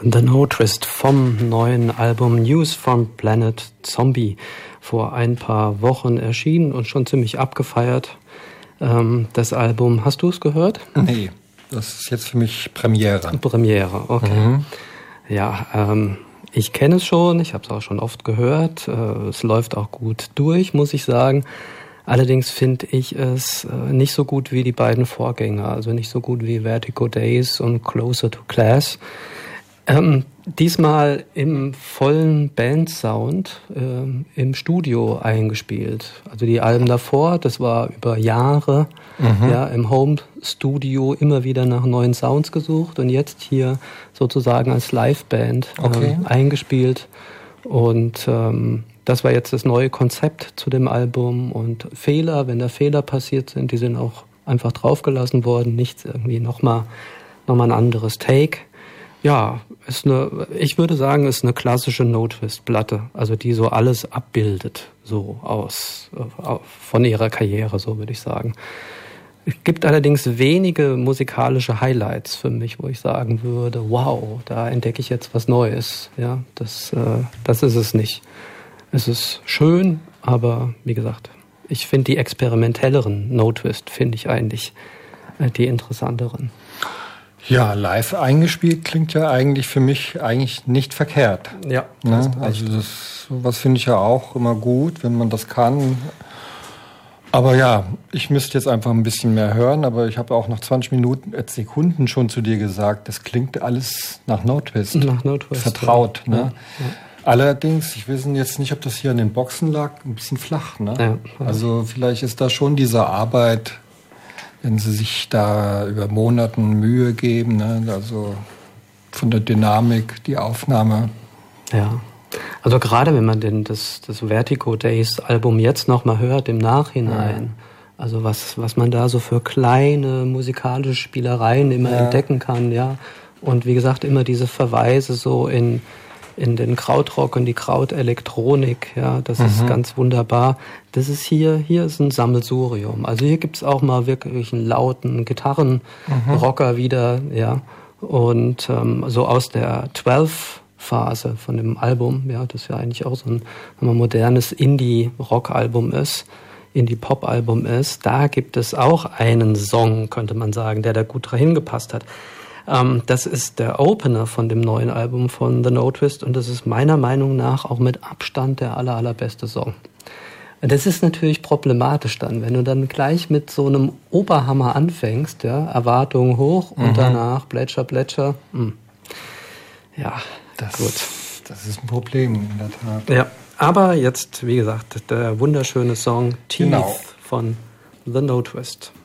The No Twist vom neuen Album News from Planet Zombie, vor ein paar Wochen erschienen und schon ziemlich abgefeiert. Das Album, hast du es gehört? Nee, das ist jetzt für mich Premiere. Premiere, okay. Mhm. Ja, ich kenne es schon, ich habe es auch schon oft gehört. Es läuft auch gut durch, muss ich sagen. Allerdings finde ich es nicht so gut wie die beiden Vorgänger, also nicht so gut wie Vertigo Days und Closer to Class. Diesmal im vollen Bandsound im Studio eingespielt. Also die Alben davor, das war über Jahre ja, im Home-Studio immer wieder nach neuen Sounds gesucht und jetzt hier sozusagen als Liveband eingespielt. Und das war jetzt das neue Konzept zu dem Album. Und Fehler, wenn da Fehler passiert sind, die sind auch einfach draufgelassen worden. Nichts irgendwie nochmal ein anderes Take. Ja, ich würde sagen, ist eine klassische No-Twist-Platte, also die so alles abbildet, so von ihrer Karriere, so würde ich sagen. Es gibt allerdings wenige musikalische Highlights für mich, wo ich sagen würde, wow, da entdecke ich jetzt was Neues. Ja, das ist es nicht. Es ist schön, aber wie gesagt, ich finde die experimentelleren No-Twist, finde ich eigentlich die interessanteren. Ja, live eingespielt klingt ja eigentlich für mich nicht verkehrt. Ja. Ne? Also sowas finde ich ja auch immer gut, wenn man das kann. Aber ja, ich müsste jetzt einfach ein bisschen mehr hören, aber ich habe auch nach 20 Sekunden schon zu dir gesagt, das klingt alles nach No-Twist. Nach No-Twist. Vertraut. Ja. Ne? Ja. Allerdings, ich weiß jetzt nicht, ob das hier an den Boxen lag, ein bisschen flach. Ne? Ja. Also vielleicht ist da schon diese Arbeit, wenn sie sich da über Monaten Mühe geben, ne? Also von der Dynamik, die Aufnahme. Ja, also gerade wenn man das Vertigo Days Album jetzt nochmal hört im Nachhinein, also was man da so für kleine musikalische Spielereien immer entdecken kann, ja. Und wie gesagt, immer diese Verweise so in den Krautrock und die Krautelektronik, ja, das ist ganz wunderbar. Das ist hier ist ein Sammelsurium. Also hier gibt's auch mal wirklich einen lauten Gitarrenrocker wieder, ja. Und so aus der 12-Phase von dem Album, ja, das ja eigentlich auch so ein modernes Indie-Rock-Album ist, Indie-Pop-Album ist, da gibt es auch einen Song, könnte man sagen, der da gut hingepasst hat. Das ist der Opener von dem neuen Album von The No Twist und das ist meiner Meinung nach auch mit Abstand der allerbeste Song. Das ist natürlich problematisch dann, wenn du dann gleich mit so einem Oberhammer anfängst, ja, Erwartungen hoch und danach Plätscher. Ja, gut. Das ist ein Problem in der Tat. Ja, aber jetzt, wie gesagt, der wunderschöne Song Teeth von The No Twist.